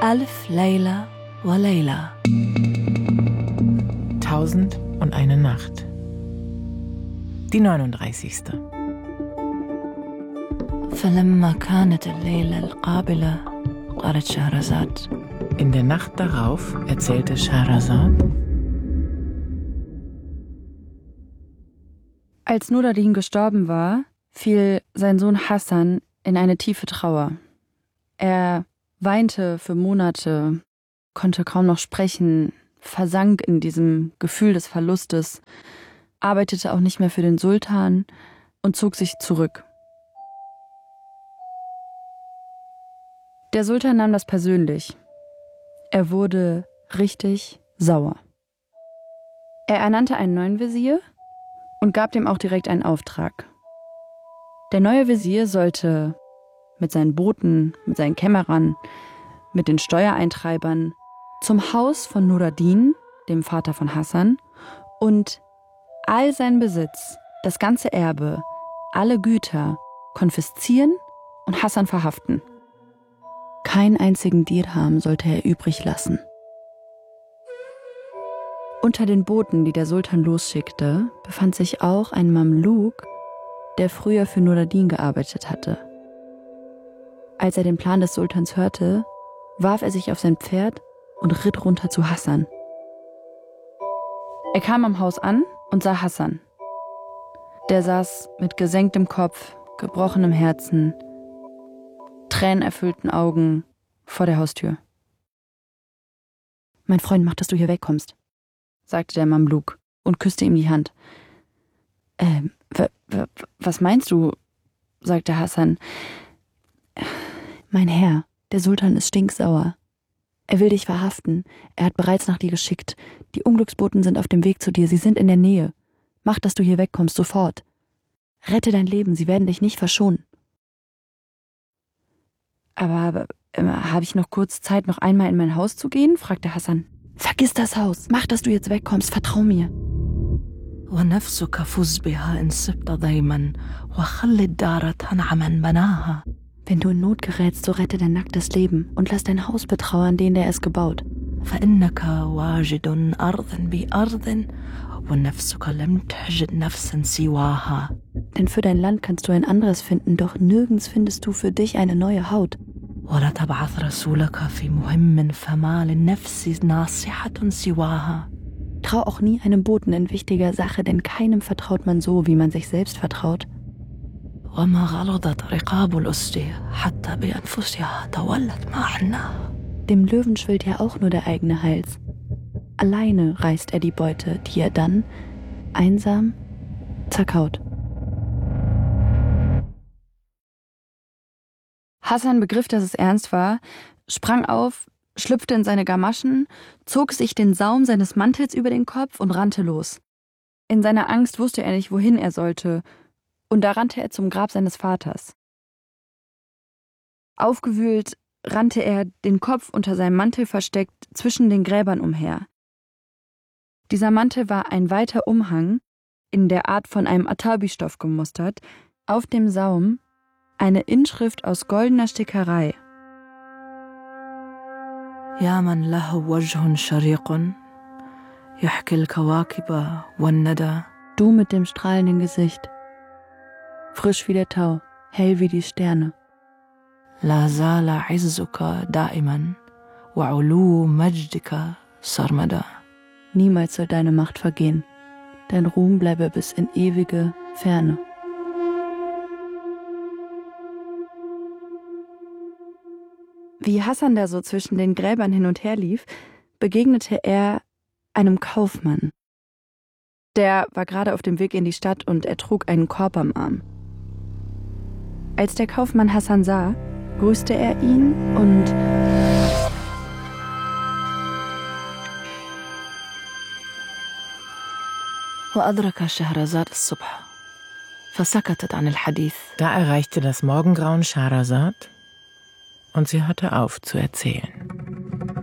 ألف ليلة وليلة. 1001 Nacht. Die 39. فلما كانت الليلة القابلة قالت شهرزاد. In der Nacht darauf erzählte Schahrazad: Als Nureddin gestorben war, fiel sein Sohn Hasan in eine tiefe Trauer. Er weinte für Monate, konnte kaum noch sprechen, versank in diesem Gefühl des Verlustes, arbeitete auch nicht mehr für den Sultan und zog sich zurück. Der Sultan nahm das persönlich. Er wurde richtig sauer. Er ernannte einen neuen Wesir und gab dem auch direkt einen Auftrag. Der neue Wesir sollte mit seinen Boten, mit seinen Kämmerern, mit den Steuereintreibern zum Haus von Nureddin, dem Vater von Hasan, und all seinen Besitz, das ganze Erbe, alle Güter konfiszieren und Hasan verhaften. Keinen einzigen Dirham sollte er übrig lassen. Unter den Boten, die der Sultan losschickte, befand sich auch ein Mamluk, der früher für Nureddin gearbeitet hatte. Als er den Plan des Sultans hörte, warf er sich auf sein Pferd und ritt runter zu Hasan. Er kam am Haus an und sah Hasan. Der saß mit gesenktem Kopf, gebrochenem Herzen, tränenerfüllten Augen vor der Haustür. »Mein Freund, mach, dass du hier wegkommst«, sagte der Mamluk und küsste ihm die Hand. Was meinst du?« sagte Hasan. »Mein Herr, der Sultan ist stinksauer. Er will dich verhaften. Er hat bereits nach dir geschickt. Die Unglücksboten sind auf dem Weg zu dir. Sie sind in der Nähe. Mach, dass du hier wegkommst, sofort. Rette dein Leben, sie werden dich nicht verschonen.« »Aber habe ich noch kurz Zeit, noch einmal in mein Haus zu gehen?« fragte Hasan. »Vergiss das Haus. Mach, dass du jetzt wegkommst. Vertrau mir.« ونفسك فز بها إن سبت ضيما وخل الدار تنعم من بناها. Wenn du in Not gerätst, so rette dein nacktes Leben und lass dein Haus betrauern, den der es gebaut. فإنك واجد أرض بأرض ونفسك لم تجد نفسا سواها. Denn für dein Land kannst du ein anderes finden, doch nirgends findest du für dich eine neue Haut. ولا تبعث رسولك في مهم فما للنفس ناصحة سواها. Trau auch nie einem Boten in wichtiger Sache, denn keinem vertraut man so, wie man sich selbst vertraut. وما غلظت رقاب الأسد حتى بأنفسها تولت ما عنا. Dem Löwen schwillt ja auch nur der eigene Hals. Alleine reißt er die Beute, die er dann, einsam, zerkaut. Hasan begriff, dass es ernst war, sprang auf, schlüpfte in seine Gamaschen, zog sich den Saum seines Mantels über den Kopf und rannte los. In seiner Angst wusste er nicht, wohin er sollte, und da rannte er zum Grab seines Vaters. Aufgewühlt rannte er, den Kopf unter seinem Mantel versteckt, zwischen den Gräbern umher. Dieser Mantel war ein weiter Umhang, in der Art von einem Atabi-Stoff gemustert, auf dem Saum eine Inschrift aus goldener Stickerei. يا من له وجه شريق يحكي الكواكب والندى. Du mit dem strahlenden Gesicht, frisch wie der Tau, hell wie die Sterne. لا زال عزك دائما وعلو مجدك سرمدا. Niemals soll deine Macht vergehen, dein Ruhm bleibe bis in ewige Ferne. Wie Hasan da so zwischen den Gräbern hin und her lief, begegnete er einem Kaufmann. Der war gerade auf dem Weg in die Stadt und er trug einen Korb am Arm. Als der Kaufmann Hasan sah, grüßte er ihn und وأدرك شهرزاد الصبح فسكتت عن الحديث. Da erreichte das Morgengrauen Schahrazad und sie hörte auf zu erzählen.